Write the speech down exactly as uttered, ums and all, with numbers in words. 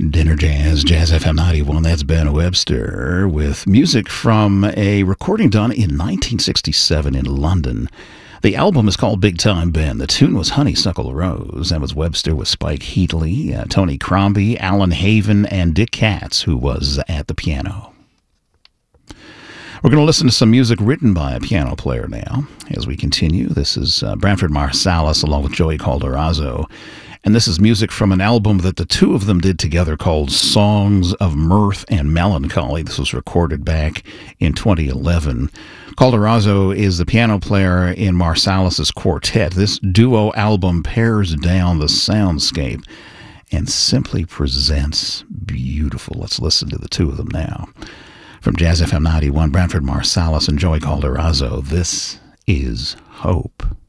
Dinner Jazz, Jazz F M ninety-one. That's Ben Webster with music from a recording done in nineteen sixty-seven in London. The album is called Big Time Ben. The tune was Honeysuckle Rose. That was Webster with Spike Heatley, uh, Tony Crombie, Alan Haven, and Dick Katz, who was at the piano. We're going to listen to some music written by a piano player now as we continue. This is uh, Branford Marsalis along with Joey Calderazzo. And this is music from an album that the two of them did together called Songs of Mirth and Melancholy. This was recorded back in twenty eleven. Calderazzo is the piano player in Marsalis's quartet. This duo album pares down the soundscape and simply presents beautiful. Let's listen to the two of them now. From Jazz F M ninety-one, Branford Marsalis and Joey Calderazzo, this is Hope.